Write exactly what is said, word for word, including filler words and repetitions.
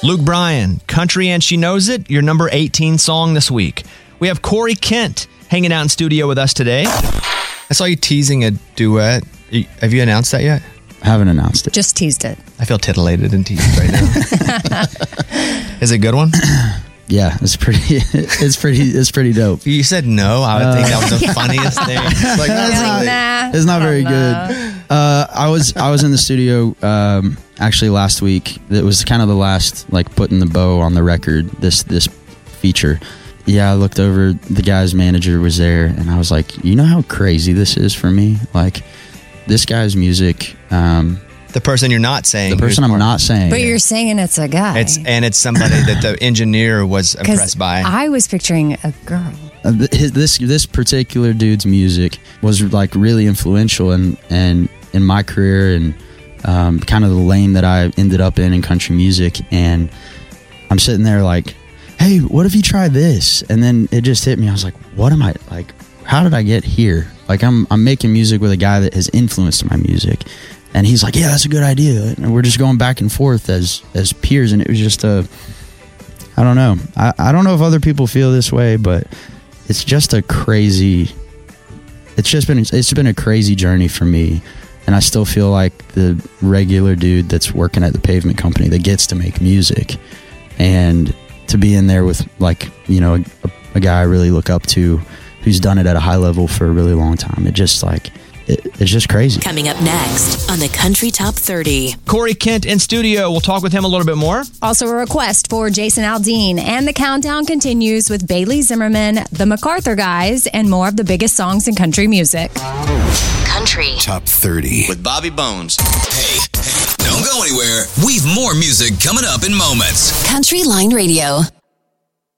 Luke Bryan, Country and She Knows It, your number eighteen song this week. We have Corey Kent hanging out in studio with us today. I saw you teasing a duet. Have you announced that yet? I haven't announced it. Just teased it. I feel titillated and teased right now. Is it a good one? Yeah, it's pretty. It's pretty. It's pretty dope. You said no. I would uh, think that was the funniest thing. Like, no, it's not, nah, it's not very know. good. Uh, I was I was in the studio um, actually last week. It was kind of the last, like, putting the bow on the record. This this feature. Yeah, I looked over. The guy's manager was there, and I was like, you know how crazy this is for me. Like, this guy's music. Um, The person you're not saying. The person I'm not saying. But you're saying it's a guy. It's and it's somebody that the engineer was impressed by. I was picturing a girl. Uh, his, this this particular dude's music was like really influential in and in, in my career and um, kind of the lane that I ended up in in country music. And I'm sitting there like, hey, what if you try this? And then it just hit me. I was like, what am I like? How did I get here? Like I'm I'm making music with a guy that has influenced my music. And he's like, yeah, that's a good idea. And we're just going back and forth as as peers. And it was just a, I don't know. I, I don't know if other people feel this way, but it's just a crazy, it's just been, it's been a crazy journey for me. And I still feel like the regular dude that's working at the pavement company that gets to make music. And to be in there with, like, you know, a, a guy I really look up to who's done it at a high level for a really long time. It just like, It, it's just crazy. Coming up next on the Country Top thirty. Corey Kent in studio. We'll talk with him a little bit more. Also a request for Jason Aldean. And the countdown continues with Bailey Zimmerman, the MacArthur Guys, and more of the biggest songs in country music. Country Top thirty. With Bobby Bones. Hey, hey, don't go anywhere. We've more music coming up in moments. Country Line Radio.